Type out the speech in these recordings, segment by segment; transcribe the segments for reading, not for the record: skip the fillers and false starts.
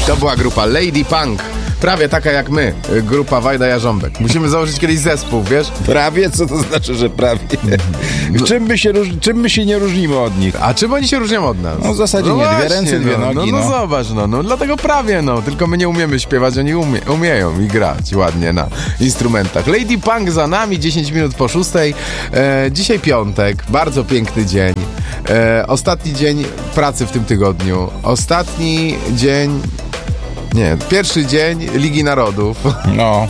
To była grupa Lady Punk. Prawie taka jak my, grupa Wajda Jarząbek. Musimy założyć kiedyś zespół, wiesz? Prawie? Co to znaczy, że prawie? Czym my się nie różnimy od nich? A czym oni się różnią od nas? No w zasadzie nie, właśnie, dwie ręce, dwie nogi. No zobacz, no dlatego prawie, tylko my nie umiemy śpiewać, oni umieją i grać ładnie na instrumentach. Lady Punk za nami, 10 minut po 6. Dzisiaj piątek, bardzo piękny dzień. Ostatni dzień pracy w tym tygodniu. Ostatni dzień... Nie, pierwszy dzień Ligi Narodów. No.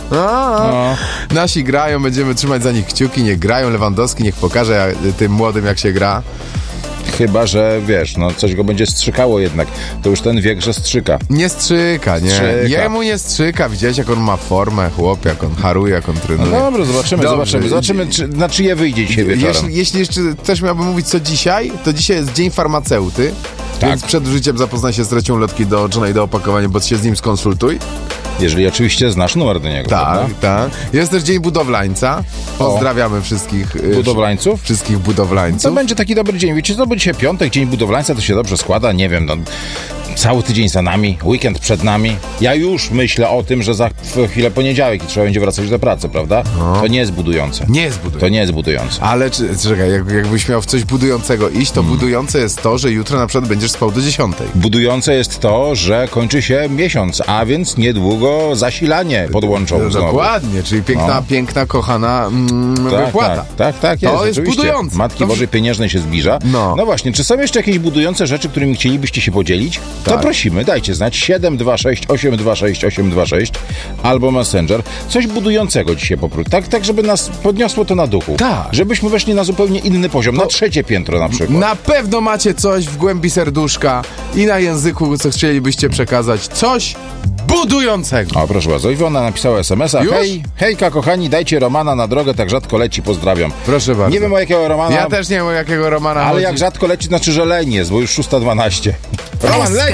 Nasi grają, będziemy trzymać za nich kciuki, niech grają. Lewandowski niech pokaże tym młodym, jak się gra. Chyba, że wiesz, coś go będzie strzykało jednak. To już ten wiek, że strzyka. Nie strzyka, nie. Jemu nie strzyka. Widziałeś, jak on ma formę, chłop, jak on haruje, jak on trenuje. No dobra, zobaczymy, na czyje wyjdzie dzisiaj wieczorem. Jeśli jeszcze też miałbym mówić, co dzisiaj, to dzisiaj jest Dzień Farmaceuty. Tak. Więc przed użyciem zapoznaj się z treścią ulotki dołączonej do opakowania, bo się z nim skonsultuj. Jeżeli oczywiście znasz numer do niego. Tak. Jest też Dzień Budowlańca. Pozdrawiamy wszystkich budowlańców. Wszystkich budowlańców. To będzie taki dobry dzień. Wiecie, to będzie dzisiaj piątek, Dzień Budowlańca, to się dobrze składa. Nie wiem, cały tydzień za nami, weekend przed nami. Ja już myślę o tym, że za chwilę poniedziałek i trzeba będzie wracać do pracy, prawda? No. To nie jest budujące. To nie jest budujące. Ale czekaj, jakbyś miał w coś budującego iść, to budujące jest to, że jutro na przykład będziesz spał do 10. Budujące jest to, że kończy się miesiąc, a więc niedługo zasilanie podłączą znowu. Dokładnie, czyli piękna, kochana wypłata. Tak jest. To jest budujące. Matki Bożej Pieniężnej się zbliża. No właśnie, czy są jeszcze jakieś budujące rzeczy, którymi chcielibyście się podzielić? To prosimy, dajcie znać 726 826 826 albo Messenger. Coś budującego dzisiaj tak żeby nas podniosło to na duchu. Tak. Żebyśmy weszli na zupełnie inny poziom, na trzecie piętro na przykład. Na pewno macie coś w głębi serduszka i na języku, co chcielibyście przekazać. Coś budującego. O, proszę bardzo. Iwona napisała SMS-a. Hejka, kochani, dajcie Romana na drogę, tak rzadko leci, pozdrawiam. Proszę bardzo. Nie wiem, o jakiego Romana. Ja też nie wiem, o jakiego Romana ale chodzi. jak rzadko leci, znaczy, że leń jest, bo już 6:12. Roman, leć!